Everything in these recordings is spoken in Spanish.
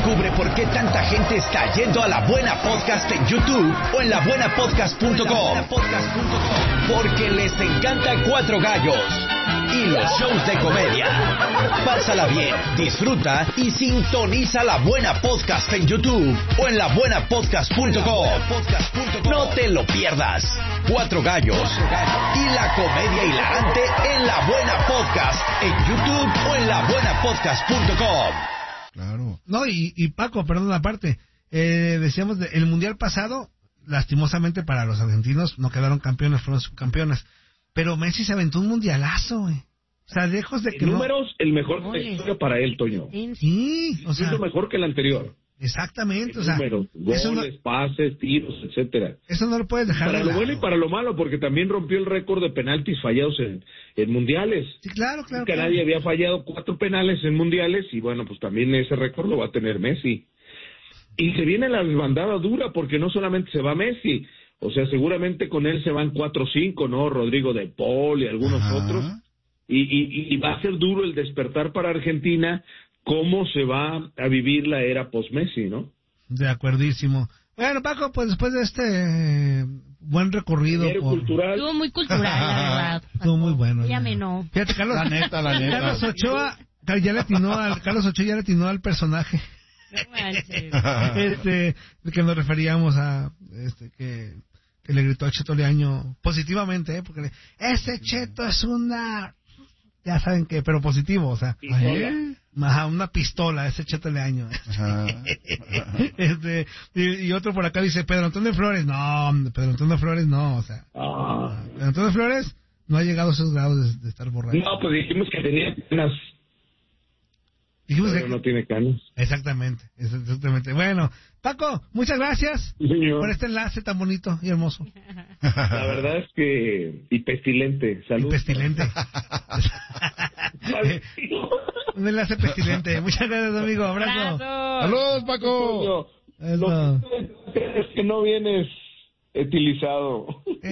Descubre por qué tanta gente está yendo a La Buena Podcast en YouTube o en labuenapodcast.com. Porque les encanta Cuatro Gallos y los shows de comedia. Pásala bien, disfruta y sintoniza La Buena Podcast en YouTube o en labuenapodcast.com. No te lo pierdas. Cuatro Gallos y la comedia hilarante en La Buena Podcast en YouTube o en labuenapodcast.com. Claro. No, y Paco, perdón, aparte, decíamos, el mundial pasado, lastimosamente para los argentinos, no quedaron campeones, fueron subcampeones. Pero Messi se aventó un mundialazo, güey. O sea, lejos de que números, el mejor de la historia para él, Toño. Sí, o sea, es lo mejor que el anterior. Exactamente, o sea, números, goles, pases, tiros, etcétera. Eso no lo puedes dejar para lo bueno y para lo malo, porque también rompió el récord de penaltis fallados en mundiales. Sí, claro. Que nadie había fallado 4 penales en mundiales, y bueno, pues también ese récord lo va a tener Messi. Y se viene la desbandada dura, porque no solamente se va Messi, o sea, seguramente con él se van 4 o 5, ¿no? Rodrigo de Paul y algunos otros. Y va a ser duro el despertar para Argentina, cómo se va a vivir la era post-Messi, ¿no? De acuerdísimo. Bueno, Paco, pues después de este buen recorrido cultural. Estuvo muy cultural, la verdad. Estuvo muy bueno. Llame no. Fíjate, Carlos, la neta. Carlos Ochoa ya le atinó al personaje. No manches. De que nos referíamos a que le gritó a Cheto Leaño positivamente, porque ese Cheto es una, ya saben qué, pero positivo, o sea, una pistola, ese Cheto Leaño. Y otro por acá dice Pedro Antonio Flores, no, o sea, Pedro Antonio Flores no ha llegado a esos grados de estar borracho. No, pues dijimos que tenía canas. Pero no tiene canas. Exactamente. Bueno, Paco, muchas gracias por este enlace tan bonito y hermoso. La verdad es que... Y pestilente. Salud. Y pestilente. Un enlace pestilente. Muchas gracias, amigo. Abrazo. ¡Saludos, Paco! Lo que es que no vienes utilizado.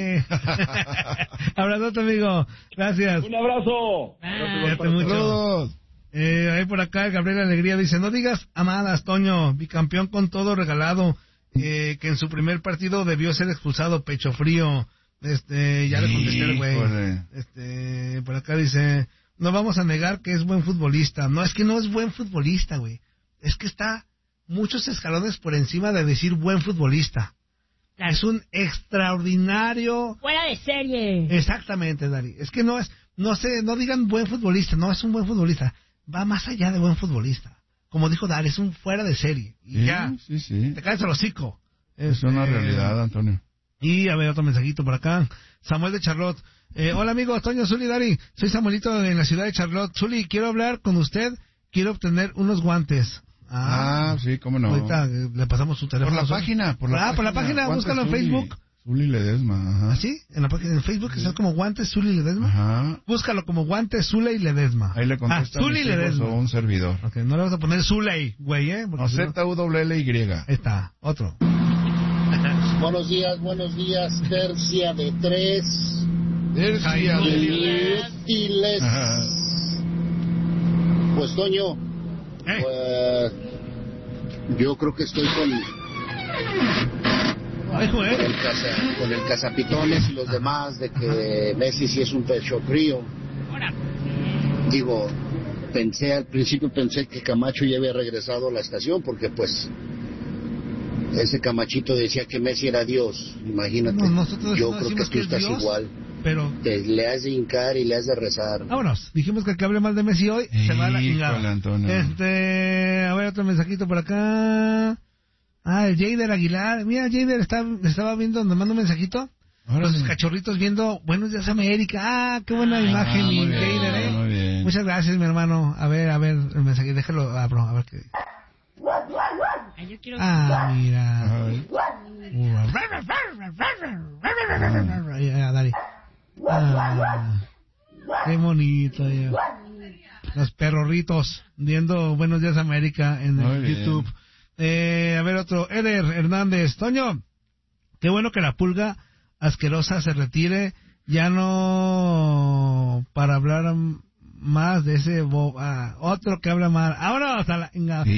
Abrazo, amigo. Gracias. Un abrazo. Cuídate mucho. Ahí por acá Gabriel Alegría dice, no digas amadas, Toño, bicampeón con todo regalado, que en su primer partido debió ser expulsado, pecho frío. Ya le contesté al güey. Por acá dice, no vamos a negar que es buen futbolista. No, es que no es buen futbolista, güey. Es que está muchos escalones por encima de decir buen futbolista. Claro. Es un extraordinario... Fuera de serie. Exactamente, Dari. Es que no digan buen futbolista, no es un buen futbolista. Va más allá de buen futbolista. Como dijo Dari, es un fuera de serie. Y sí. Te caes el hocico. Es una realidad, Antonio. Y a ver, otro mensajito por acá. Samuel de Charlotte. Hola amigos, Toño, Zuli, Dari. Soy Samuelito en la ciudad de Charlotte. Zuli, quiero hablar con usted. Quiero obtener unos guantes. Sí, cómo no. Ahorita le pasamos su teléfono. Por la página, búscalo en Facebook. Zuli Ledesma, ajá. ¿Sí? En la página en Facebook está como Guantes Zuli Ledesma. Ajá. Búscalo como Guantes Zuli Ledesma. Ahí le contesta Zuli Ledesma o un servidor. Ok, no le vas a poner Zuley, güey, No, Z-U-L-L-Y. Ahí está, otro. Buenos días, tercia de 3. Tercia de útiles. Pues, Toño, pues, yo creo que estoy con el Cazapitones y los demás de que Messi sí es un pecho frío. Digo, al principio pensé que Camacho ya había regresado a la estación porque pues ese Camachito decía que Messi era Dios. Imagínate, yo creo que tú estás Dios, igual. Pero le has de hincar y le has de rezar. Vámonos, dijimos que el que hable mal de Messi hoy se va a la chingada. A ver, otro mensajito por acá. El Jader Aguilar. Mira, Jader estaba viendo, nos manda un mensajito. Los cachorritos viendo Buenos Días América. Qué buena imagen, mi Jader, Muy bien. Muchas gracias, mi hermano. A ver, el mensaje, déjalo, a ver qué. Yo quiero... mira. Dale. Qué bonito. Los perrorritos viendo Buenos Días América en YouTube. A ver, otro. Eder Hernández. Toño, qué bueno que la pulga asquerosa se retire. Ya no para hablar más de ese otro que habla mal. Ahora hasta la